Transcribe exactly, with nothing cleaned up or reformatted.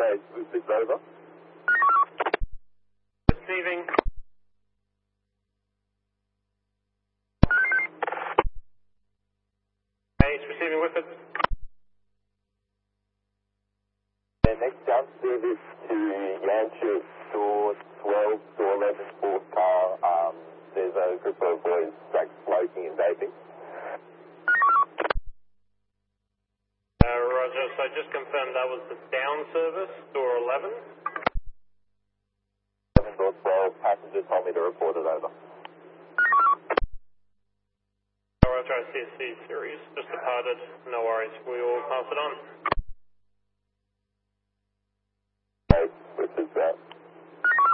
base, Blue six over. Receiving. Base, receiving with it. And next down service to Yancha, door twelve, door eleven, fourth car. Um, there's a group of boys like smoking and vaping. Uh, Roger, so I just confirmed that was the down service, door eleven. Door twelve, passenger told me to report it over. Roger, I see a C series, just departed, no worries, we will pass it on.